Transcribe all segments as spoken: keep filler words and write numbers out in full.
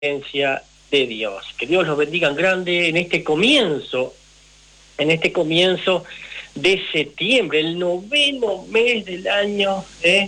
presencia de Dios. Que Dios los bendiga en grande en este comienzo, en este comienzo de septiembre, el noveno mes del año, ¿eh?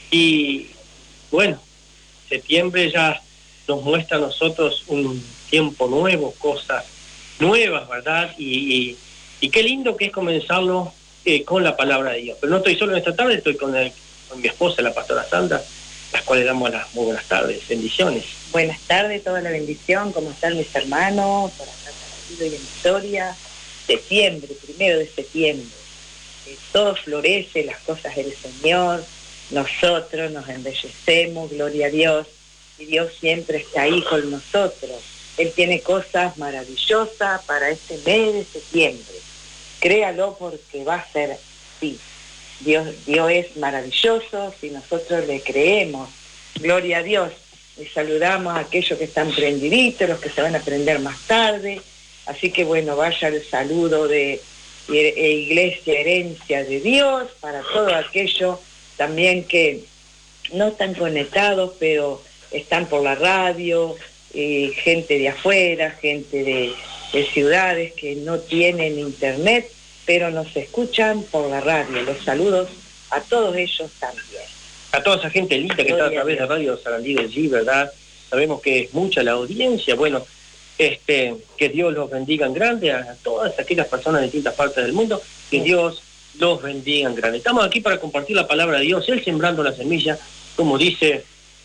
Y bueno, septiembre ya nos muestra a nosotros un tiempo nuevo, cosas nuevas, ¿verdad? Y, y, y qué lindo que es comenzarlo eh, con la palabra de Dios. Pero no estoy solo en esta tarde, estoy con, el, con mi esposa, la pastora Sandra, las cuales damos las muy buenas tardes, bendiciones. Buenas tardes, toda la bendición, ¿cómo están mis hermanos? Por acá Tranquilo y en Historia. Septiembre, primero de septiembre. Eh, todo florece, las cosas del Señor, nosotros nos embellecemos, gloria a Dios, y Dios siempre está ahí con nosotros. Él tiene cosas maravillosas para este mes de septiembre. Créalo porque va a ser así. Dios, Dios es maravilloso si nosotros le creemos. Gloria a Dios. Les saludamos a aquellos que están prendiditos, los que se van a prender más tarde. Así que bueno, vaya el saludo de, de, de Iglesia Herencia de Dios para todos aquellos también que no están conectados, pero están por la radio, eh, gente de afuera, gente de, de ciudades que no tienen internet, pero nos escuchan por la radio. Los saludos a todos ellos también. A toda esa gente linda que está a través de Radio Sarandí de G, ¿verdad? Sabemos que es mucha la audiencia. Bueno, este, que Dios los bendiga en grande a todas aquellas personas de distintas partes del mundo. Que Dios los bendiga en grande. Estamos aquí para compartir la palabra de Dios, Él sembrando la semilla, como dice,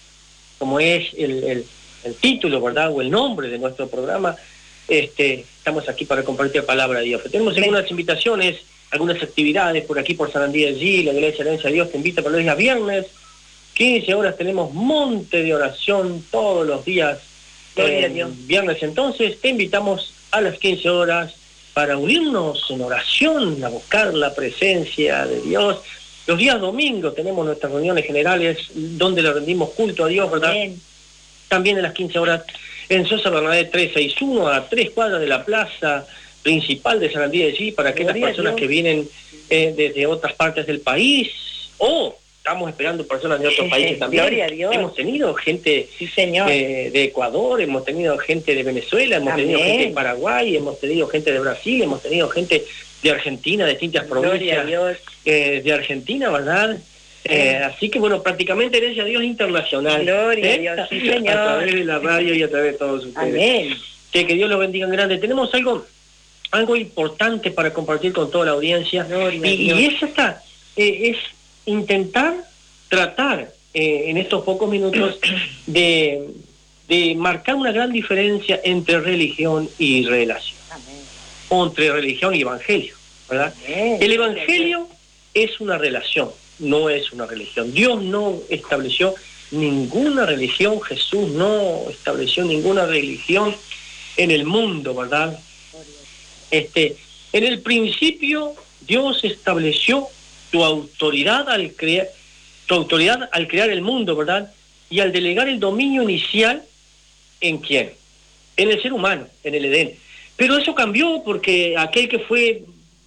como es el, el, el título, ¿verdad? O el nombre de nuestro programa. Este, estamos aquí para compartir la palabra de Dios. Tenemos algunas invitaciones, algunas actividades por aquí por Sarandí de G, la Iglesia Herencia de Dios te invita para los días viernes, quince horas tenemos monte de oración todos los días, eh, viernes. Entonces te invitamos a las quince horas para unirnos en oración, a buscar la presencia de Dios. Los días domingos tenemos nuestras reuniones generales donde le rendimos culto a Dios, ¿verdad? Bien. También a las quince horas en Sosa Bernadette trescientos sesenta y uno, a tres cuadras de la plaza principal de Sarandí de G, para aquellas personas que vienen eh, desde otras partes del país, o estamos esperando personas de otros países también. Gloria a Dios. Hemos tenido gente sí, señor. Eh, de Ecuador, hemos tenido gente de Venezuela, hemos Amén. tenido gente de Paraguay, hemos tenido gente de Brasil, hemos tenido gente de Argentina, de distintas provincias eh, de Argentina, ¿verdad? Eh, así que bueno, prácticamente Herencia a Dios internacional. Gloria ¿eh? a Dios, sí, señor. A través de la radio y a través de todos ustedes. Amén. Que, que Dios los bendiga en grande. Tenemos algo algo importante para compartir con toda la audiencia. Y, y eso está, eh, es intentar tratar eh, en estos pocos minutos de, de marcar una gran diferencia entre religión y relación. Amén. O entre religión y evangelio, ¿verdad? Amén. El evangelio es una relación, no es una religión. Dios no estableció ninguna religión, Jesús no estableció ninguna religión en el mundo, ¿verdad? Este, en el principio Dios estableció tu autoridad al crear, tu autoridad al crear el mundo, ¿verdad? Y al delegar el dominio inicial, ¿en quién? En el ser humano, en el Edén. Pero eso cambió porque aquel que fue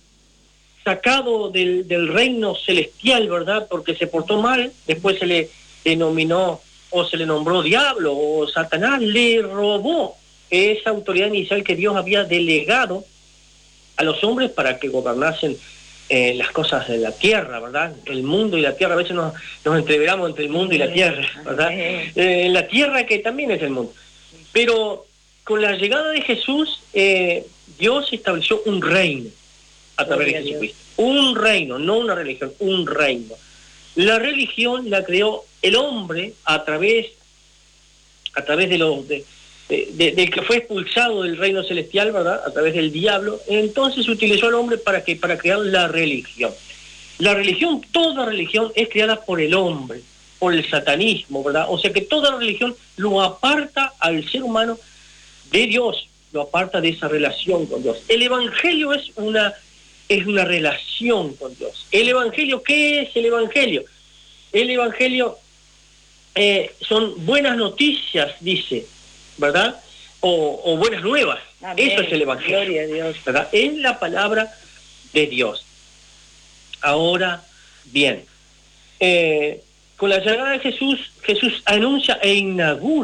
sacado del, del reino celestial, ¿verdad? Porque se portó mal, después se le denominó o se le nombró diablo o Satanás, le robó esa autoridad inicial que Dios había delegado a los hombres para que gobernasen eh, las cosas de la tierra, ¿verdad? El mundo y la tierra, a veces nos, nos entreveramos entre el mundo y la tierra, ¿verdad? Eh, la tierra que también es el mundo. Pero con la llegada de Jesús, eh, Dios estableció un reino a través de Jesucristo. Un reino, no una religión, un reino. La religión la creó el hombre a través, a través de los... De, De, de, del que fue expulsado del reino celestial, ¿verdad? A través del diablo. Entonces utilizó al hombre para que para crear la religión. La religión, toda religión es creada por el hombre, por el satanismo, ¿verdad? O sea que toda religión lo aparta al ser humano de Dios, lo aparta de esa relación con Dios. El evangelio es una es una relación con Dios. El evangelio, ¿qué es el evangelio? El evangelio eh, son buenas noticias, dice, ¿verdad? O, o buenas nuevas. Amén. Eso es el evangelio. Gloria a Dios. ¿Verdad? Es la palabra de Dios. Ahora bien, eh, con la llegada de Jesús, Jesús anuncia e inaugura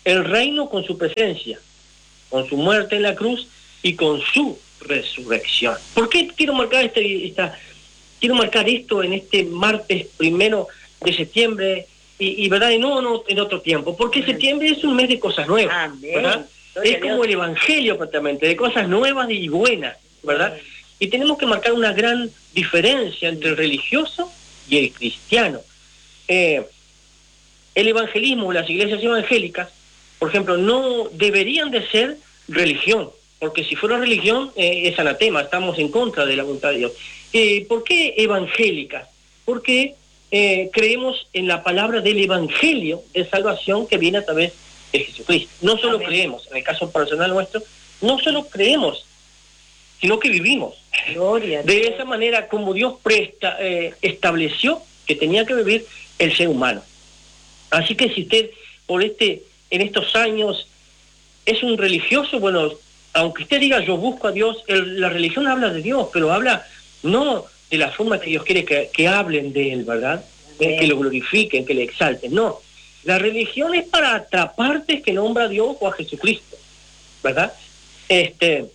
el reino con su presencia, con su muerte en la cruz y con su resurrección. ¿Por qué quiero marcar este, esta, quiero marcar esto en este martes primero de septiembre y, y verdad y no, no en otro tiempo? Porque Amén. Septiembre es un mes de cosas nuevas, Amén. ¿Verdad? Es como el evangelio prácticamente, de cosas nuevas y buenas, ¿verdad? Amén. Y tenemos que marcar una gran diferencia entre el religioso y el cristiano. Eh, el evangelismo, las iglesias evangélicas, por ejemplo, no deberían de ser religión, porque si fuera religión eh, es anatema, estamos en contra de la voluntad de Dios. Eh, ¿Por qué evangélicas? Porque eh, creemos en la palabra del evangelio de salvación que viene a través de Jesucristo. No solo Amén. Creemos, en el caso personal nuestro, no solo creemos, sino que vivimos. Gloria de Dios. Esa manera como Dios presta, eh, estableció que tenía que vivir el ser humano. Así que si usted por este en estos años es un religioso, bueno, aunque usted diga yo busco a Dios, el, la religión habla de Dios, pero habla no de la forma que Dios quiere que, que hablen de Él, ¿verdad? Eh, que lo glorifiquen, que le exalten. No, la religión es para atraparte que nombra a Dios o a Jesucristo, ¿verdad? Este,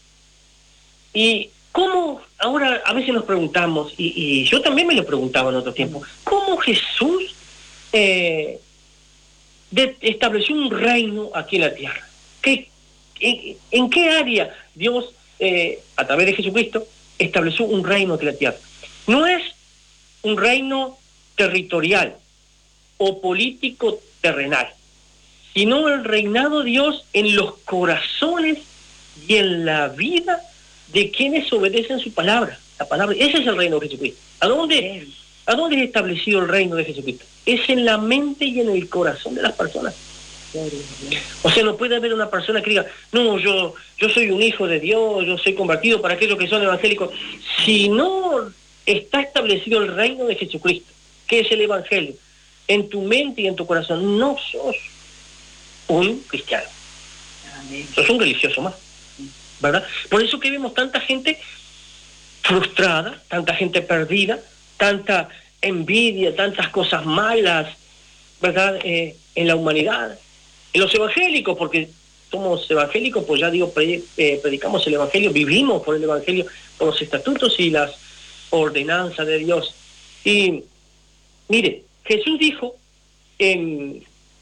y cómo, ahora a veces nos preguntamos, y, y yo también me lo preguntaba en otro tiempo, ¿cómo Jesús eh, de, estableció un reino aquí en la tierra? ¿Qué, en, ¿En qué área Dios, eh, a través de Jesucristo, estableció un reino aquí en la tierra? No es un reino territorial o político terrenal, sino el reinado de Dios en los corazones y en la vida de quienes obedecen su palabra. La palabra, ese es el reino de Jesucristo. ¿A dónde, ¿A dónde es establecido el reino de Jesucristo? Es en la mente y en el corazón de las personas. O sea, no puede haber una persona que diga, no, yo, yo soy un hijo de Dios, yo soy convertido para aquellos que son evangélicos. Si no está establecido el reino de Jesucristo, que es el evangelio, en tu mente y en tu corazón, no sos un cristiano. Amén. Sos un religioso más, ¿verdad? Por eso que vemos tanta gente frustrada, tanta gente perdida, tanta envidia, tantas cosas malas, ¿verdad? Eh, en la humanidad. En los evangélicos, porque somos evangélicos, pues ya digo, pre, eh, predicamos el evangelio, vivimos por el evangelio, por los estatutos y las ordenanzas de Dios. Y mire, Jesús dijo en,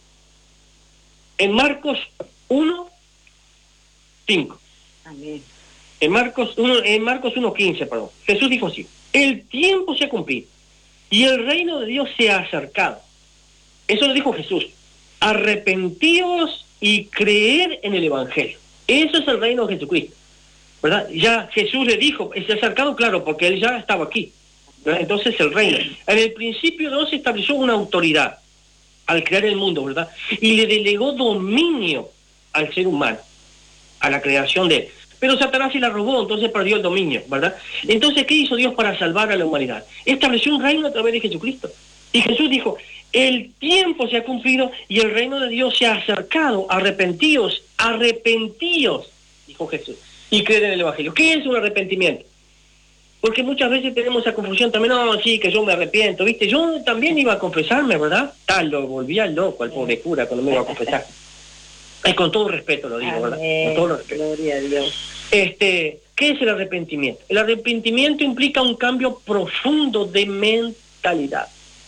en Marcos uno, cinco. Amén. En Marcos uno, en Marcos uno, quince, perdón. Jesús dijo así: el tiempo se ha cumplido y el reino de Dios se ha acercado. Eso lo dijo Jesús. Arrepentíos y creer en el evangelio. Eso es el reino de Jesucristo, ¿verdad? Ya Jesús le dijo, se ha acercado, claro, porque él ya estaba aquí, ¿verdad? Entonces el reino. En el principio Dios estableció una autoridad al crear el mundo, ¿verdad? Y le delegó dominio al ser humano, a la creación de él. Pero Satanás se la robó, entonces perdió el dominio, ¿verdad? Entonces, ¿qué hizo Dios para salvar a la humanidad? Estableció un reino a través de Jesucristo. Y Jesús dijo, el tiempo se ha cumplido y el reino de Dios se ha acercado. Arrepentíos, arrepentíos, dijo Jesús, y creer en el evangelio. ¿Qué es un arrepentimiento? Porque muchas veces tenemos esa confusión también, no, sí, que yo me arrepiento, ¿viste? Yo también iba a confesarme, ¿verdad? Tal, lo volvía loco al pobre cura cuando me iba a confesar. Y con todo respeto lo digo, ¿verdad? Con todo respeto. Gloria a Dios. Este, ¿qué es el arrepentimiento? El arrepentimiento implica un cambio profundo de mentalidad,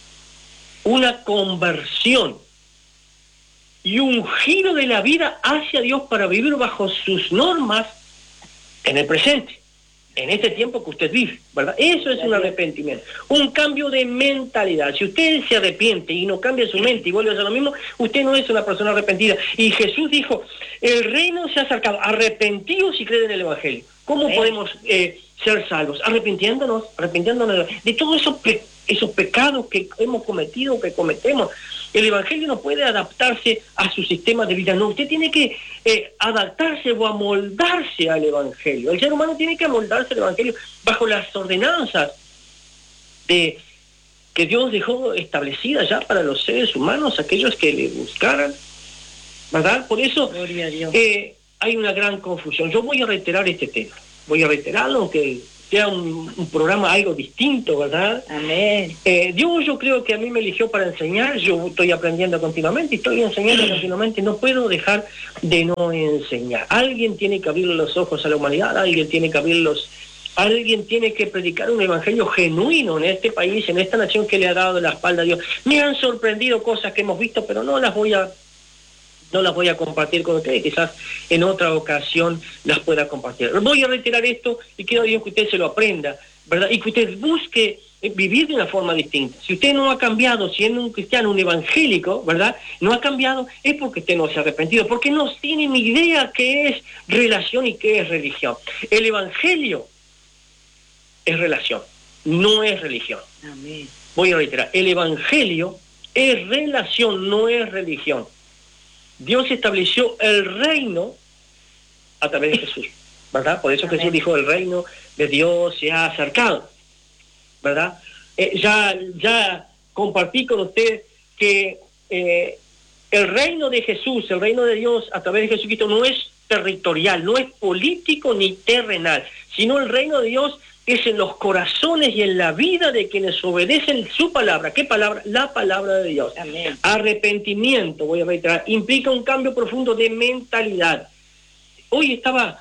una conversión y un giro de la vida hacia Dios para vivir bajo sus normas en el presente, en este tiempo que usted vive, ¿verdad? Eso es un arrepentimiento, un cambio de mentalidad. Si usted se arrepiente y no cambia su mente y vuelve a hacer lo mismo, usted no es una persona arrepentida. Y Jesús dijo, el reino se ha acercado, arrepentidos y creen en el evangelio. ¿Cómo ¿Eh? podemos eh, ser salvos? Arrepintiéndonos, arrepintiéndonos de todos esos, pe esos pecados que hemos cometido, que cometemos. El evangelio no puede adaptarse a su sistema de vida, no, usted tiene que eh, adaptarse o amoldarse al evangelio. El ser humano tiene que amoldarse al evangelio bajo las ordenanzas de, que Dios dejó establecidas ya para los seres humanos, aquellos que le buscaran, ¿verdad? Por eso eh, hay una gran confusión. Yo voy a reiterar este tema, voy a reiterarlo, aunque sea un, un programa algo distinto, ¿verdad? Amén. Eh, Dios, yo creo que a mí me eligió para enseñar, yo estoy aprendiendo continuamente, estoy enseñando continuamente, no puedo dejar de no enseñar. Alguien tiene que abrir los ojos a la humanidad, alguien tiene que abrir los... Alguien tiene que predicar un evangelio genuino en este país, en esta nación que le ha dado la espalda a Dios. Me han sorprendido cosas que hemos visto, pero no las voy a no las voy a compartir con ustedes, quizás en otra ocasión las pueda compartir. Voy a retirar esto y quiero a Dios que usted se lo aprenda, ¿verdad? Y que usted busque vivir de una forma distinta. Si usted no ha cambiado, siendo un cristiano, un evangélico, ¿verdad? No ha cambiado, es porque usted no se ha arrepentido, porque no tiene ni idea qué es relación y qué es religión. El evangelio es relación, no es religión. Amén. Voy a reiterar, el evangelio es relación, no es religión. Dios estableció el reino a través de Jesús, ¿verdad? Por eso Amén. Jesús dijo, el reino de Dios se ha acercado, ¿verdad? Eh, ya, ya compartí con usted que eh, el reino de Jesús, el reino de Dios a través de Jesucristo no es territorial, no es político ni terrenal, sino el reino de Dios es en los corazones y en la vida de quienes obedecen su palabra. ¿Qué palabra? La palabra de Dios. Amén. Arrepentimiento, voy a reiterar, implica un cambio profundo de mentalidad. Hoy estaba,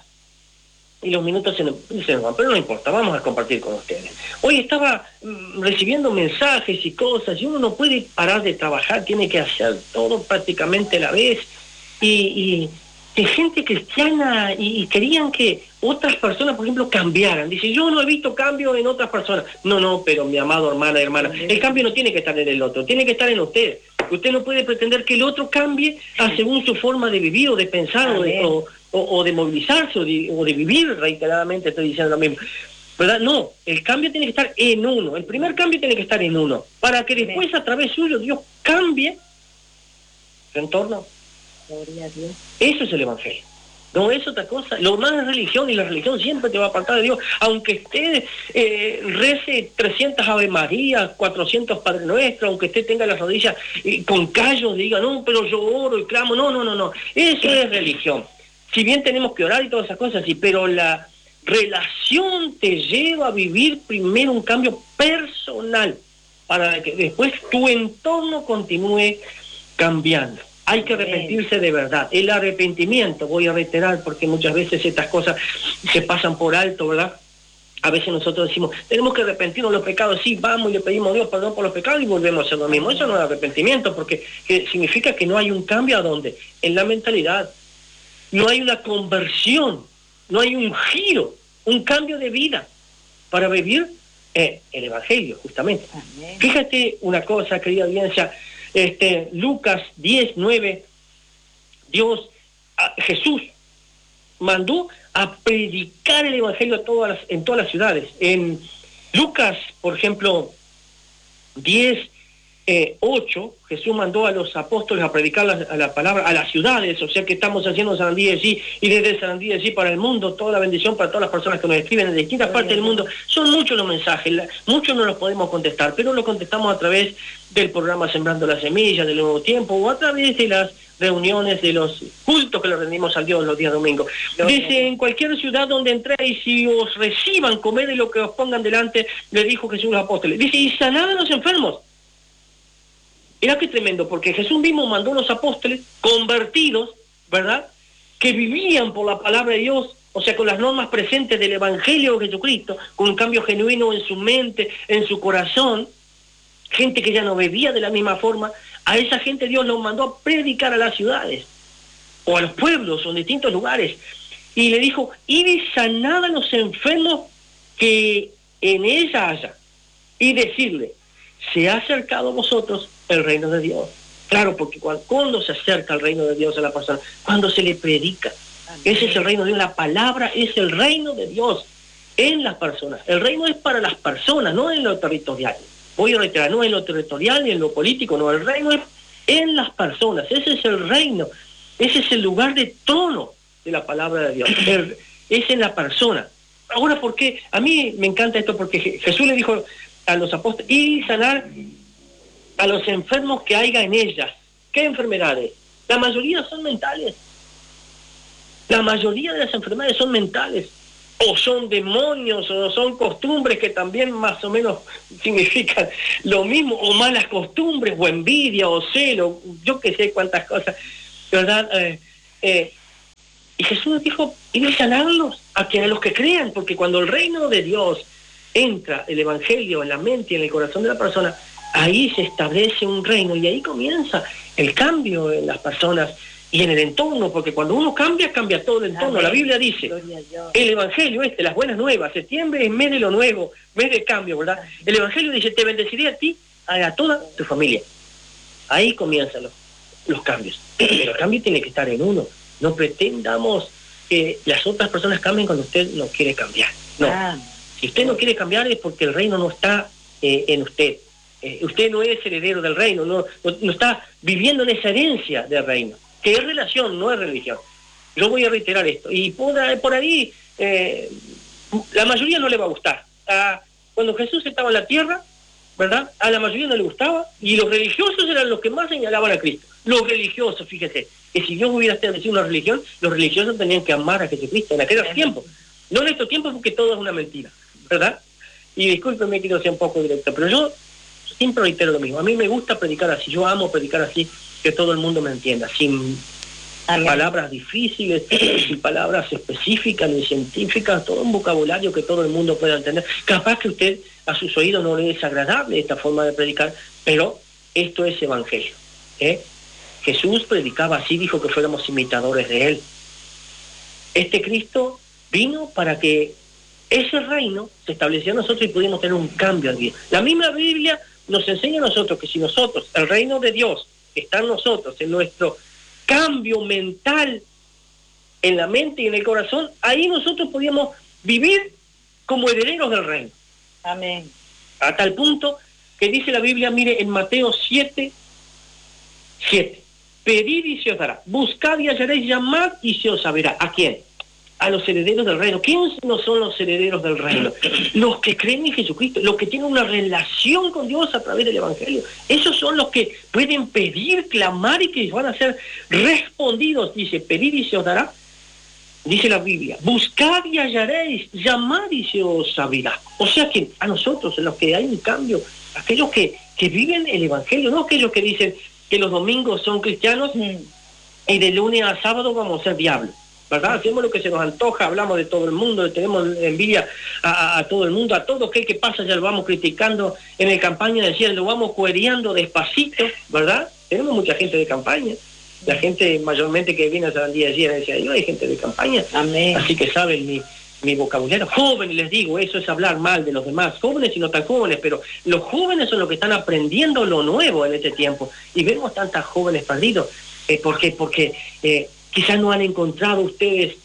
y los minutos se nos, se nos van, pero no importa, vamos a compartir con ustedes. Hoy estaba mm, recibiendo mensajes y cosas, y uno no puede parar de trabajar, tiene que hacer todo prácticamente a la vez, y... y de gente cristiana y, y querían que otras personas, por ejemplo, cambiaran. Dice, yo no he visto cambio en otras personas. No, no, pero mi amado hermana, hermana, el cambio no tiene que estar en el otro, tiene que estar en usted. Usted no puede pretender que el otro cambie a según su forma de vivir o de pensar o de, o, o, o de movilizarse o de, o de vivir, reiteradamente estoy diciendo lo mismo. ¿Verdad? No, el cambio tiene que estar en uno. El primer cambio tiene que estar en uno. Para que después a través suyo Dios cambie su entorno. Gloria a Dios. Eso es el evangelio. No es otra cosa. Lo más es religión, y la religión siempre te va a apartar de Dios. Aunque usted eh, rece trescientas Ave Marías, cuatrocientos Padre Nuestro, aunque usted tenga las rodillas eh, con callos, diga, no, pero yo oro y clamo. No, no, no, no. Eso es religión. Si bien tenemos que orar y todas esas cosas, sí, pero la relación te lleva a vivir primero un cambio personal para que después tu entorno continúe cambiando. Hay que arrepentirse de verdad. El arrepentimiento, voy a reiterar, porque muchas veces estas cosas se pasan por alto, ¿verdad? A veces nosotros decimos, tenemos que arrepentirnos de los pecados. Sí, vamos y le pedimos a Dios perdón por los pecados y volvemos a hacer lo mismo. Eso no es arrepentimiento, porque que significa que no hay un cambio. ¿A dónde? En la mentalidad. No hay una conversión, no hay un giro, un cambio de vida para vivir eh, el evangelio, justamente. Amén. Fíjate una cosa, querida audiencia. Este, Lucas diez, nueve, Dios, a, Jesús mandó a predicar el evangelio a todas las, en todas las ciudades. En Lucas, por ejemplo, diez, ocho, Jesús mandó a los apóstoles a predicar la, a la palabra a las ciudades, o sea que estamos haciendo Sarandí de allí, y desde Sarandí de allí para el mundo, toda la bendición para todas las personas que nos escriben en distintas partes del mundo. Son muchos los mensajes, la, muchos no los podemos contestar, pero los contestamos a través del programa Sembrando la Semilla, del Nuevo Tiempo, o a través de las reuniones, de los cultos que le rendimos al Dios los días domingos. Dice, en cualquier ciudad donde entréis, si os reciban, comed de lo que os pongan delante, le dijo Jesús a los apóstoles. Dice, y sanad a los enfermos. Era que tremendo, porque Jesús mismo mandó a los apóstoles convertidos, ¿verdad?, que vivían por la palabra de Dios, o sea, con las normas presentes del Evangelio de Jesucristo, con un cambio genuino en su mente, en su corazón, gente que ya no bebía de la misma forma. A esa gente Dios los mandó a predicar a las ciudades, o a los pueblos, o en distintos lugares, y le dijo, id y sanad a los enfermos que en ella haya, y decirle, se ha acercado a vosotros el reino de Dios. Claro, porque cuando, cuando se acerca el reino de Dios a la persona, cuando se le predica. Amén. Ese es el reino de Dios. La palabra es el reino de Dios en las personas. El reino es para las personas, no en lo territorial. Voy a reiterar, no en lo territorial ni en lo político, no, el reino es en las personas. Ese es el reino, ese es el lugar de trono de la palabra de Dios. El, es en la persona. Ahora, ¿por qué? A mí me encanta esto, porque Jesús le dijo a los apóstoles, y sanar a los enfermos que haya en ellas. ¿Qué enfermedades? La mayoría son mentales. La mayoría de las enfermedades son mentales. o son demonios, o son costumbres que también más o menos significan lo mismo, o malas costumbres, o envidia, o celo, yo que sé cuántas cosas, ¿verdad? Eh, eh, y Jesús nos dijo, y a sanarlos, a que a los que crean, porque cuando el reino de Dios entra, el evangelio en la mente y en el corazón de la persona, ahí se establece un reino, y ahí comienza el cambio en las personas y en el entorno, porque cuando uno cambia, cambia todo el entorno. Amén. La Biblia dice, el evangelio este, las buenas nuevas, septiembre es mes de lo nuevo, mes de cambio, ¿verdad? El evangelio dice, te bendeciré a ti, a toda tu familia. Ahí comienzan los, los cambios. Pero el cambio tiene que estar en uno. No pretendamos que las otras personas cambien cuando usted no quiere cambiar. No. Ah. Si usted no quiere cambiar es porque el reino no está eh, en usted. Eh, usted no es heredero del reino, no, no, no está viviendo en esa herencia del reino, que es relación, no es religión. Yo voy a reiterar esto. Y por, por ahí, eh, la mayoría no le va a gustar. Ah, cuando Jesús estaba en la tierra, ¿verdad? A la mayoría no le gustaba, y los religiosos eran los que más señalaban a Cristo. Los religiosos, fíjese, que si Dios hubiera establecido una religión, los religiosos tenían que amar a Jesucristo en aquellos tiempos. No en estos tiempos, porque todo es una mentira, ¿verdad? Y discúlpeme que no sea un poco directo, pero yo siempre reitero lo mismo. A mí me gusta predicar así, yo amo predicar así, que todo el mundo me entienda, sin Amén. Palabras difíciles, sin palabras específicas ni científicas, todo un vocabulario que todo el mundo pueda entender. Capaz que usted a sus oídos no le es agradable esta forma de predicar, pero esto es evangelio, ¿eh? Jesús predicaba así, dijo que fuéramos imitadores de él. Este Cristo vino para que ese reino se estableciera en nosotros y pudiéramos tener un cambio en vida. La misma Biblia nos enseña a nosotros que si nosotros, el reino de Dios está en nosotros, en nuestro cambio mental, en la mente y en el corazón, ahí nosotros podíamos vivir como herederos del reino. Amén. A tal punto que dice la Biblia, mire, en Mateo siete, siete, pedid y se os dará, buscad y hallaréis, llamad y se os abrirá. ¿A quién? A los herederos del reino. ¿Quiénes no son los herederos del reino? Los que creen en Jesucristo, los que tienen una relación con Dios a través del evangelio. Esos son los que pueden pedir, clamar y que van a ser respondidos. Dice, pedid y se os dará. Dice la Biblia, buscad y hallaréis, llamad y se os abrirá. O sea que a nosotros, en los que hay un cambio, aquellos que, que viven el evangelio, no aquellos que dicen que los domingos son cristianos mm. y de lunes a sábado vamos a ser diablos, ¿verdad? Hacemos lo que se nos antoja, hablamos de todo el mundo, tenemos envidia a, a, a todo el mundo, a todo aquel que pasa ya lo vamos criticando en el campaña del cielo, lo vamos cuereando despacito, ¿verdad? Tenemos mucha gente de campaña. La gente mayormente que viene a San Día ayer decía, yo hay gente de campaña, Amén. Así que saben mi, mi vocabulario. Jóvenes, les digo, eso es hablar mal de los demás, jóvenes y no tan jóvenes, pero los jóvenes son los que están aprendiendo lo nuevo en este tiempo, y vemos tantas jóvenes perdidos, eh, porque, porque eh, quizás no han encontrado ustedes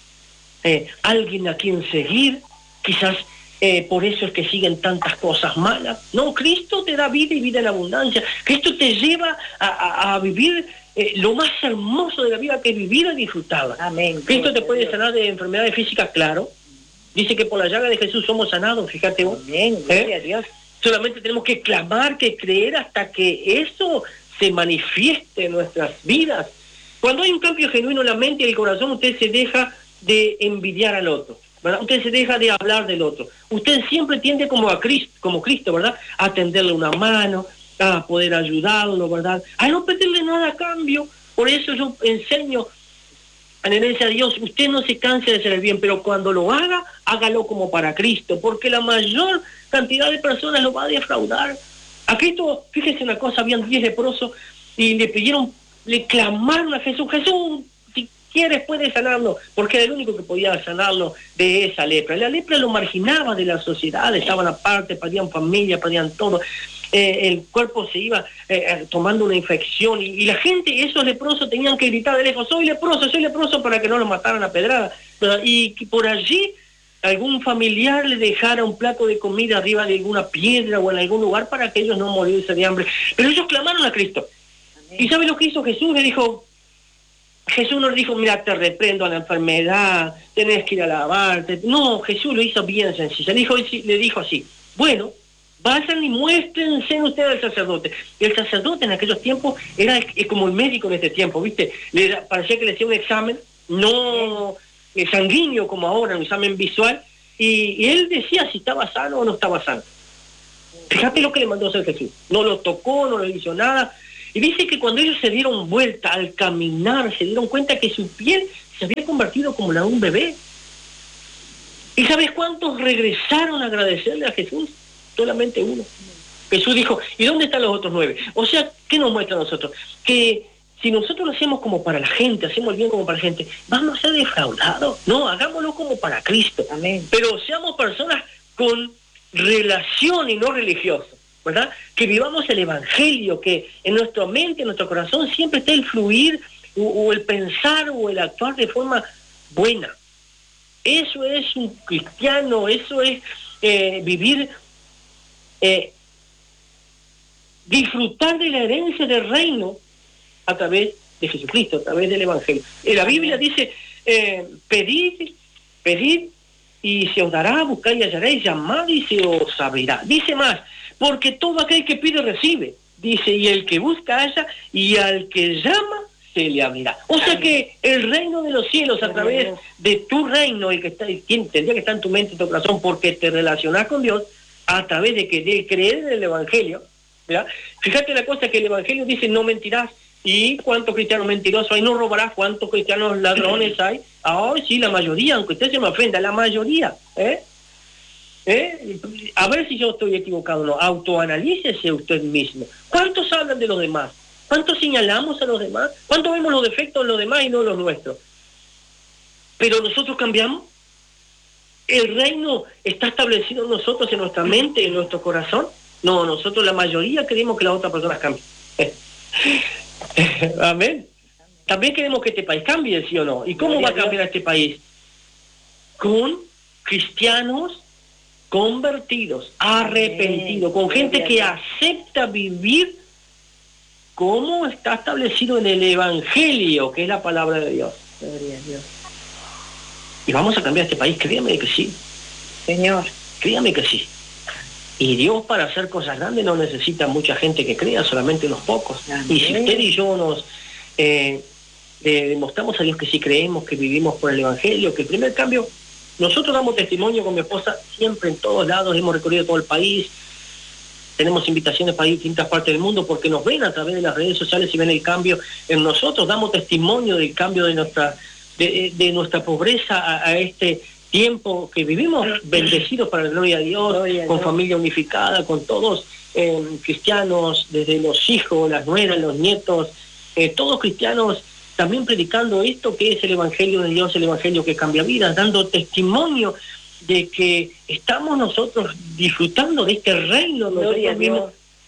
eh, alguien a quien seguir, quizás eh, por eso es que siguen tantas cosas malas. No, Cristo te da vida y vida en abundancia, Cristo te lleva a, a, a vivir Eh, lo más hermoso de la vida, que es vivir y disfrutarla. Amén. Cristo te puede sanar de enfermedades físicas, claro. Dice que por la llaga de Jesús somos sanados, fíjate vos. Amén, gloria a Dios. Solamente tenemos que clamar, que creer hasta que eso se manifieste en nuestras vidas. Cuando hay un cambio genuino en la mente y el corazón, usted se deja de envidiar al otro, ¿verdad? Usted se deja de hablar del otro. Usted siempre tiende como a Cristo, como Cristo, ¿verdad? A tenderle una mano, a poder ayudarlo, ¿verdad? A no pedirle nada a cambio. Por eso yo enseño en herencia de Dios, usted no se canse de hacer el bien, pero cuando lo haga, hágalo como para Cristo, porque la mayor cantidad de personas lo va a defraudar. A Cristo, fíjese una cosa, habían diez leprosos y le pidieron, le clamaron a Jesús, Jesús, si quieres puedes sanarlo, porque era el único que podía sanarlo de esa lepra. La lepra lo marginaba de la sociedad, estaban aparte, perdían familia, perdían todo. Eh, el cuerpo se iba eh, tomando una infección y, y la gente, esos leprosos tenían que gritar de lejos, soy leproso, soy leproso, para que no los mataran a pedrada. Y que por allí algún familiar le dejara un plato de comida arriba de alguna piedra o en algún lugar para que ellos no muriesen de hambre. Pero ellos clamaron a Cristo. Amén. ¿Y sabe lo que hizo Jesús? Le dijo, Jesús no le dijo, mira, te reprendo a la enfermedad, tenés que ir a lavarte. No, Jesús lo hizo bien sencillo. Le dijo, le dijo así, bueno, vayan y muéstrense ustedes al sacerdote. Y el sacerdote en aquellos tiempos era como el médico en este tiempo, ¿viste? Le parecía que le hacía un examen, no eh, sanguíneo como ahora, un examen visual, y, y él decía si estaba sano o no estaba sano. Fíjate lo que le mandó a hacer Jesús. No lo tocó, no le hizo nada. Y dice que cuando ellos se dieron vuelta al caminar, se dieron cuenta que su piel se había convertido como la de un bebé. ¿Y sabes cuántos regresaron a agradecerle a Jesús? Solamente uno. Jesús dijo, ¿y dónde están los otros nueve? O sea, ¿qué nos muestra a nosotros? Que si nosotros lo hacemos como para la gente, hacemos el bien como para la gente, ¿vamos a ser defraudados? No, hagámoslo como para Cristo. Amén. Pero seamos personas con relación y no religiosos, ¿verdad? Que vivamos el Evangelio, que en nuestra mente, en nuestro corazón siempre esté el fluir o, o el pensar o el actuar de forma buena. Eso es un cristiano, eso es eh, vivir, eh, disfrutar de la herencia del reino a través de Jesucristo, a través del Evangelio. En la Biblia dice, eh, pedid, pedid y se os dará, buscad y hallaréis, llamad y se os abrirá. Dice más, porque todo aquel que pide recibe. Dice, y el que busca halla, y al que llama se le abrirá. O sea que el reino de los cielos a través de tu reino, el que está, tendría que estar en tu mente y en tu corazón, porque te relacionas con Dios a través de que de creer en el Evangelio, ¿verdad? Fíjate la cosa que el Evangelio dice, no mentirás. ¿Y cuántos cristianos mentirosos hay? No robarás. ¿Cuántos cristianos ladrones hay? Ah, sí, la mayoría, aunque usted se me ofenda, la mayoría. ¿eh? ¿Eh? A ver si yo estoy equivocado o no. Autoanalícese usted mismo. ¿Cuántos hablan de los demás? ¿Cuántos señalamos a los demás? ¿Cuántos vemos los defectos de los demás y no los nuestros? Pero nosotros cambiamos. ¿El reino está establecido en nosotros, en nuestra mente, en nuestro corazón? No, nosotros la mayoría queremos que las otras personas cambien. Amén. También queremos que este país cambie, ¿sí o no? ¿Y cómo va a cambiar este país? Con cristianos convertidos, arrepentidos, con gente que acepta vivir como está establecido en el Evangelio, que es la palabra de Dios. Gloria a Dios. Y vamos a cambiar este país, créame que sí. Señor. Créame que sí. Y Dios para hacer cosas grandes no necesita mucha gente que crea, solamente unos pocos. Amén. Y si usted y yo nos eh, eh, demostramos a Dios que sí creemos, que vivimos por el Evangelio, que el primer cambio, nosotros damos testimonio con mi esposa siempre en todos lados, hemos recorrido todo el país, tenemos invitaciones para ir a distintas partes del mundo porque nos ven a través de las redes sociales y ven el cambio en nosotros, damos testimonio del cambio de nuestra, de, de nuestra pobreza a, a este tiempo que vivimos bendecidos para la gloria de Dios, gloria con Dios. Familia unificada, con todos eh, cristianos, desde los hijos, las nueras, los nietos, eh, todos cristianos también predicando esto que es el Evangelio de Dios, el Evangelio que cambia vidas, dando testimonio de que estamos nosotros disfrutando de este reino nosotros mismos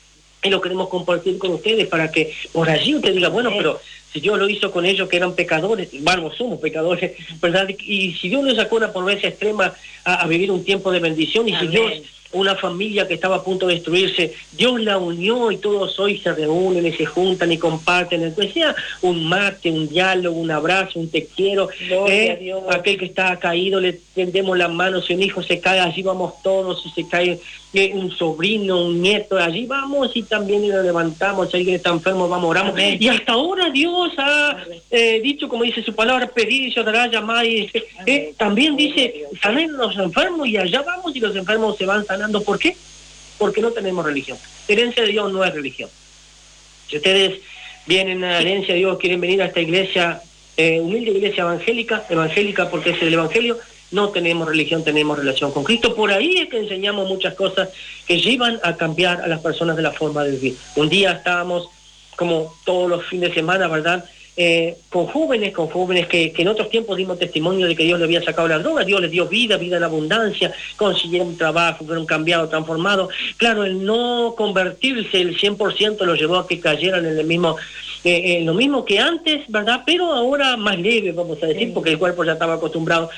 y lo queremos compartir con ustedes para que por allí usted diga, bueno, pero si Dios lo hizo con ellos que eran pecadores, bueno, somos pecadores, ¿verdad? Y si Dios nos sacó una pobreza extrema a, a vivir un tiempo de bendición, y Amén. Si Dios, una familia que estaba a punto de destruirse, Dios la unió y todos hoy se reúnen y se juntan y comparten, entonces sea un mate, un diálogo, un abrazo, un te quiero, eh, aquel que está caído le tendemos las manos, si un hijo se cae, allí vamos todos, si se cae eh, un sobrino, un nieto, allí vamos y también lo levantamos, si alguien está enfermo vamos, oramos, Amén. Y hasta ahora Dios ha eh, dicho, como dice su palabra, pedir y se dará, llamar, y eh, también dice, sanen los enfermos y allá vamos y los enfermos se van sanando. ¿Por qué? Porque no tenemos religión. Herencia de Dios no es religión. Si ustedes vienen a la herencia de Dios, quieren venir a esta iglesia, eh, humilde iglesia evangélica, evangélica porque es el Evangelio, no tenemos religión, tenemos relación con Cristo. Por ahí es que enseñamos muchas cosas que llevan a cambiar a las personas de la forma de vivir. Un día estábamos, como todos los fines de semana, ¿verdad?, Eh, con jóvenes, con jóvenes que, que en otros tiempos dimos testimonio de que Dios le había sacado la droga, Dios les dio vida, vida en abundancia, consiguieron un trabajo, fueron cambiados, transformados. Claro, el no convertirse el cien por ciento lo llevó a que cayeran en el mismo, eh, en lo mismo que antes, ¿verdad? Pero ahora más leve, vamos a decir, porque el cuerpo ya estaba acostumbrado.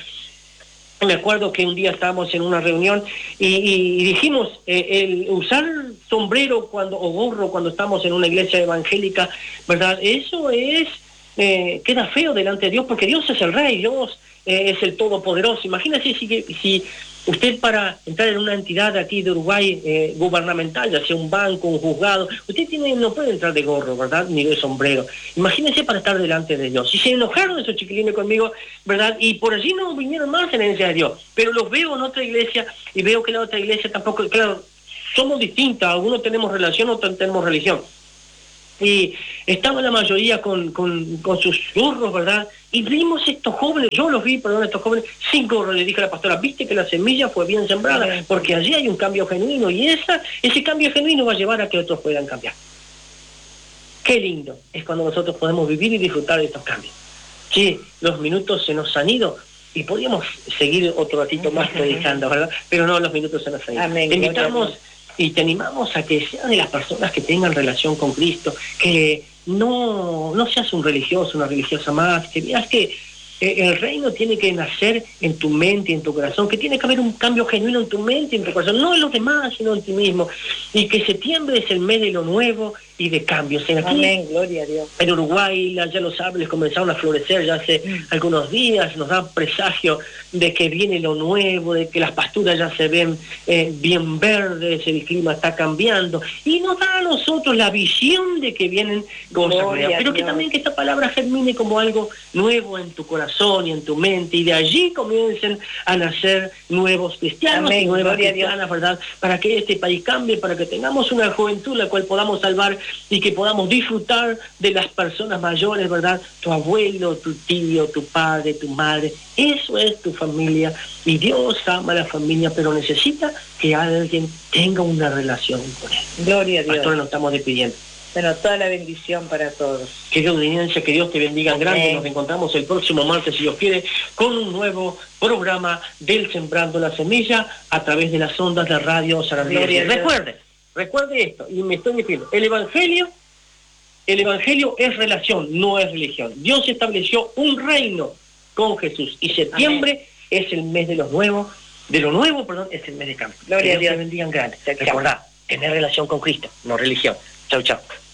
Me acuerdo que un día estábamos en una reunión y, y, y dijimos, eh, el usar sombrero cuando o gorro cuando estamos en una iglesia evangélica, ¿verdad? Eso es... Eh, queda feo delante de Dios porque Dios es el Rey, Dios eh, es el Todopoderoso. Imagínense si, si Usted para entrar en una entidad aquí de Uruguay eh, gubernamental, ya sea un banco, un juzgado, usted tiene, no puede entrar de gorro, ¿verdad? Ni de sombrero. Imagínense para estar delante de Dios. Y se enojaron esos chiquilines conmigo, ¿verdad? Y por allí no vinieron más en la iglesia de Dios. Pero los veo en otra iglesia y veo que la otra iglesia tampoco, claro, somos distintas, algunos tenemos relación, otros tenemos religión. Y estaba la mayoría con, con, con sus churros, ¿verdad? Y vimos estos jóvenes, yo los vi, perdón, estos jóvenes, sin gorro, le dije a la pastora, viste que la semilla fue bien sembrada, porque allí hay un cambio genuino, y esa, ese cambio genuino va a llevar a que otros puedan cambiar. Qué lindo es cuando nosotros podemos vivir y disfrutar de estos cambios. Sí, los minutos se nos han ido, y podríamos seguir otro ratito más predicando, ¿verdad? Pero no, los minutos se nos han ido. Amén. Te invitamos y te animamos a que seas de las personas que tengan relación con Cristo, que no, no seas un religioso, una religiosa más, que veas que eh, el reino tiene que nacer en tu mente y en tu corazón, que tiene que haber un cambio genuino en tu mente y en tu corazón, no en los demás, sino en ti mismo, y que septiembre es el mes de lo nuevo y de cambios. En aquí, amén, gloria a Dios. En Uruguay, ya los árboles comenzaron a florecer ya hace mm. algunos días, nos da presagio de que viene lo nuevo, de que las pasturas ya se ven eh, bien verdes, el clima está cambiando, y nos da a nosotros la visión de que vienen cosas nuevas, pero que también que esta palabra germine como algo nuevo en tu corazón y en tu mente, y de allí comiencen a nacer nuevos cristianos amén, y nuevas cristianas, ¿verdad? Para que este país cambie, para que tengamos una juventud la cual podamos salvar y que podamos disfrutar de las personas mayores, ¿verdad? Tu abuelo, tu tío, tu padre, tu madre, eso es tu familia, y Dios ama a la familia, pero necesita que alguien tenga una relación con él. Gloria a Dios. Pastor, nos estamos despidiendo. Bueno, toda la bendición para todos. Querida audiencia, que Dios te bendiga en grande. Amén. Nos encontramos el próximo martes, si Dios quiere, con un nuevo programa del Sembrando la Semilla a través de las ondas de Radio Sarandí. Recuerde, recuerde esto, y me estoy diciendo, el Evangelio, el Evangelio es relación, no es religión. Dios estableció un reino con Jesús, y septiembre amén. Es el mes de los nuevos, de lo nuevo, perdón, es el mes de cambio. Gloria que a Dios Dios te bendiga en grande. Recordá, tener relación con Cristo, no religión. Chau, chau.